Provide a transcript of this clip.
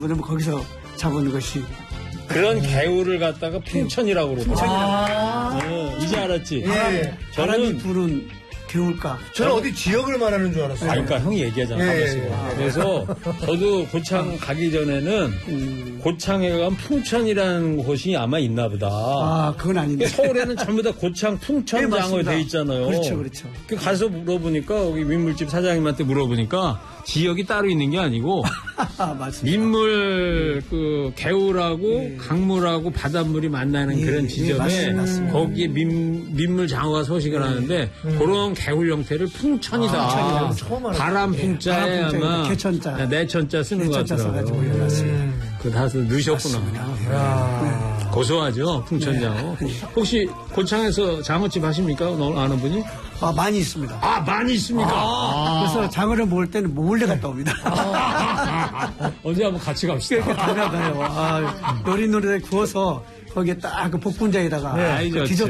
왜냐면 거기서 잡은 것이 그런 개울을 갖다가 풍천이라고 그러더라고요. 이제 알았지? 예. 바람이 저는 부는 개울가. 저는 어디 지역을 말하는 줄 알았어요. 그러니까 형이 얘기하잖아. 그래서 저도 고창 가기 전에는 고창에 가면 풍천이라는 곳이 아마 있나 보다. 아, 그건 아닌데. 서울에는 전부 다 고창 풍천장으로 돼 있잖아요. 그렇죠, 그렇죠. 가서 물어보니까 여기 민물집 사장님한테 물어보니까 지역이 따로 있는 게 아니고 맞습니다. 민물 그 개울하고 강물하고 바닷물이 만나는 그런 지점에 맞습니다. 거기에 민물 장어가 서식을 하는데 그런 개울 형태를 풍천이다. 처음 알았어요. 바람 풍자에 바람 풍자에 아마 개천자. 내천자 쓰는 것 내천자 써가지고 같더라고요. 올려놨습니다. 그 다서 넣으셨구나. 고소하죠, 풍천장어. 혹시 고창에서 장어집 하십니까? 아는 분이? 아, 많이 있습니다. 아, 많이 있습니까? 그래서 장어를 먹을 때는 몰래 갔다 옵니다. 언제 한번 같이 갑시다. 이렇게 다녀가요. 노릇노릇하게 구워서 거기에 딱 그 복분자에다가 아이, 좋죠. 디저트